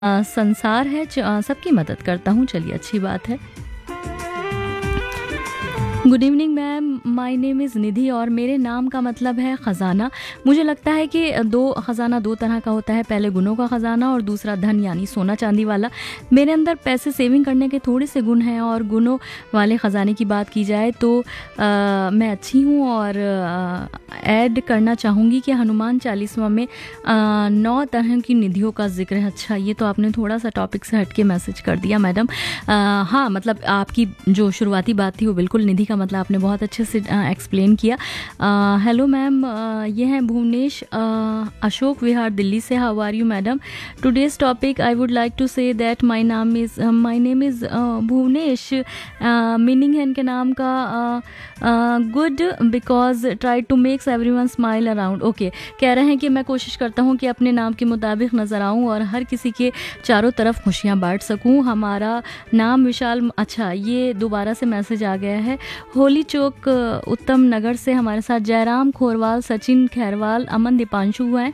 संसार है सबकी मदद करता हूँ। चलिए अच्छी बात है। Good evening ma'am, my name is निधि और मेरे नाम का मतलब है ख़जाना। मुझे लगता है कि ख़जाना दो तरह का होता है, पहले गुणों का ख़जाना और दूसरा धन यानी सोना चांदी वाला। मेरे अंदर पैसे सेविंग करने के थोड़े से गुण हैं और गुणों वाले ख़जाने की बात की जाए तो मैं अच्छी हूँ और ऐड करना चाहूँगी कि हनुमान चालीसवा में 9 तरह की निधियों का जिक्र है। अच्छा, ये तो आपने थोड़ा सा टॉपिक से हट के मैसेज कर दिया मैडम। हाँ, मतलब आपकी जो शुरुआती बात थी वो बिल्कुल निधि का मतलब आपने बहुत अच्छे से एक्सप्लेन किया। हेलो मैम, ये हैं भुवनेश अशोक विहार दिल्ली से। How are you madam? Today's topic I would like to say that my name is Bhuvnesh. Meaning है इनके नाम का good because try to makes everyone smile around. Okay, कह रहे हैं कि मैं कोशिश करता हूँ कि अपने नाम के मुताबिक नज़र आऊँ और हर किसी के चारों तरफ खुशियाँ बांट सकूँ। हमारा नाम विशाल। अच्छा, ये दोबारा से मैसेज आ गया है। होली चौक उत्तम नगर से हमारे साथ जयराम खोरवाल, सचिन खैरवाल, अमन दीपांशु हैं।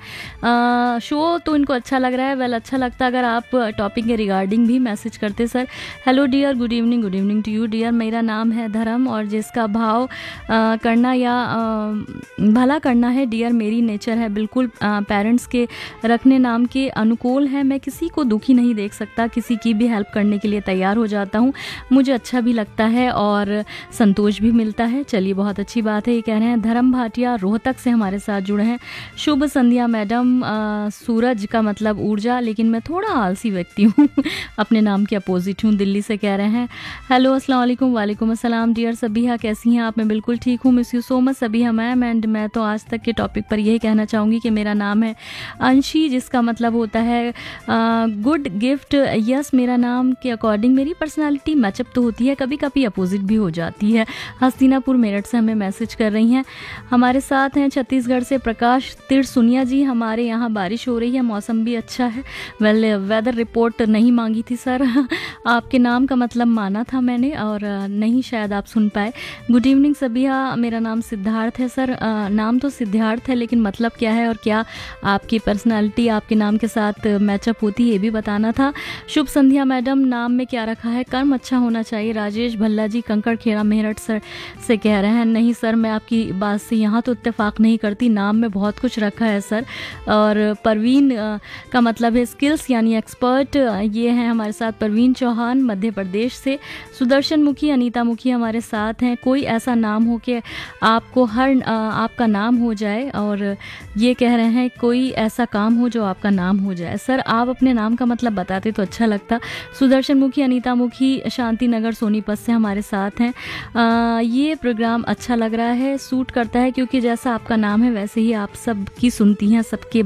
शो तो इनको अच्छा लग रहा है। वेल, अच्छा लगता अगर आप टॉपिक के रिगार्डिंग भी मैसेज करते sir. Hello dear, good evening to you dear. मेरा नाम है धर्म और जिसका भाव करना या भला करना है डियर मेरी नेचर है। बिल्कुल पेरेंट्स के रखने नाम के अनुकूल है। मैं किसी को दुखी नहीं देख सकता, किसी की भी हेल्प करने के लिए तैयार हो जाता हूँ। मुझे अच्छा भी लगता है और संतोष भी मिलता है। चलिए, बहुत अच्छी बात है। ये कह रहे हैं धर्म भाटिया रोहतक से हमारे साथ जुड़े हैं। शुभ संध्या मैडम। सूरज का मतलब ऊर्जा, लेकिन मैं थोड़ा आलसी व्यक्ति हूँ अपने नाम के अपोजिट हूँ। दिल्ली से कह रहे हैं हेलो, अस्सलाम वालेकुम। वालेकुम अस्सलाम डियर सबिहा, कैसी हैं आप? मैं बिल्कुल ठीक हूँ। Miss you so much Sabiha ma'am. And मैं तो आज तक के टॉपिक पर यही कहना चाहूँगी कि मेरा नाम है अंशी, जिसका मतलब होता है गुड गिफ्ट। यस, मेरा नाम के अकॉर्डिंग मेरी पर्सनालिटी मैचअप तो होती है, कभी कभी अपोजिट भी हो जाती है। हस्तिनापुर मेरठ से हमें मैसेज कर रही हैं। हमारे साथ हैं छत्तीसगढ़ से प्रकाश तिरसुनिया जी। हमारे यहाँ बारिश हो रही है, मौसम भी अच्छा है। वेल, वेदर रिपोर्ट नहीं मांगी थी सर आपके नाम का मतलब माना था मैंने और नहीं शायद आप सुन पाए। गुड इवनिंग सबिहा, मेरा नाम सिद्धार्थ है सर। नाम तो सिद्धार्थ है, लेकिन मतलब क्या है और क्या आपकी पर्सनालिटी आपके नाम के साथ मैचअप होती है ये भी बताना था। शुभ संध्या मैडम। नाम में क्या रखा है? कर्म अच्छा होना चाहिए। राजेश भल्ला जी कंकड़ खेड़ा मेरठ सर से कह रहे हैं। नहीं सर, मैं आपकी बात से यहाँ तो इत्तेफाक नहीं करती। नाम में बहुत कुछ रखा है सर। और परवीन का मतलब है स्किल्स यानी एक्सपर्ट। ये हैं हमारे साथ परवीन चौहान मध्य प्रदेश से। सुदर्शन मुखी, अनीता मुखी हमारे साथ हैं। कोई ऐसा नाम हो कि आपको आपका नाम हो जाए, और ये कह रहे हैं कोई ऐसा काम हो जो आपका नाम हो जाए। सर, आप अपने नाम का मतलब बताते तो अच्छा लगता। सुदर्शन मुखी, अनीता मुखी शांति नगर सोनीपत से हमारे साथ हैं। ये प्रोग्राम अच्छा लग रहा है, सूट करता है, क्योंकि जैसा आपका नाम है वैसे ही आप सबकी सुनती हैं, सबके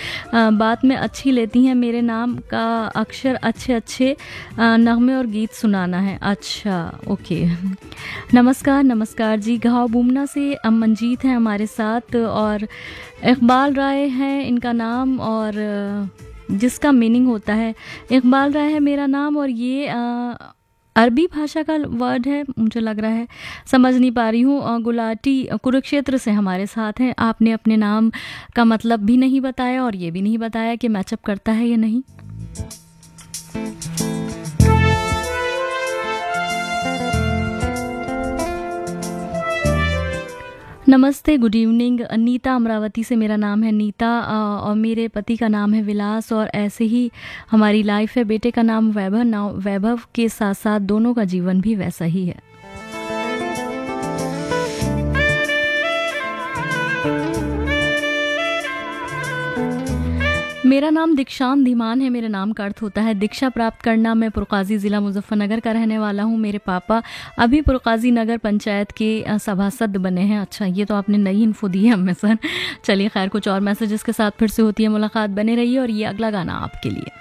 बात में अच्छी लेती हैं। मेरे नाम का अक्षर अच्छे अच्छे नगमे और गीत सुनाना है। अच्छा, ओके। नमस्कार जी। घाव बुमना से मंजीत हैं हमारे साथ और इकबाल राय है इनका नाम, और जिसका मीनिंग होता है इकबाल राय है मेरा नाम, और ये अरबी भाषा का वर्ड है मुझे लग रहा है, समझ नहीं पा रही हूँ। गुलाटी कुरुक्षेत्र से हमारे साथ हैं। आपने अपने नाम का मतलब भी नहीं बताया और ये भी नहीं बताया कि मैचअप करता है या नहीं। नमस्ते, गुड इवनिंग। नीता अमरावती से मेरा नाम है नीता और मेरे पति का नाम है विलास, और ऐसे ही हमारी लाइफ है। बेटे का नाम वैभव के साथ साथ दोनों का जीवन भी वैसा ही है। मेरा नाम दीक्षांत धीमान है। मेरे नाम का अर्थ होता है दीक्षा प्राप्त करना। मैं पुरकाजी ज़िला मुजफ्फरनगर का रहने वाला हूँ। मेरे पापा अभी पुरकाजी नगर पंचायत के सभासद बने हैं। अच्छा, ये तो आपने नई इन्फो दी है हमें सर। चलिए खैर, कुछ और मैसेजेस के साथ फिर से होती है मुलाकात। बने रहिए और ये अगला गाना आपके लिए।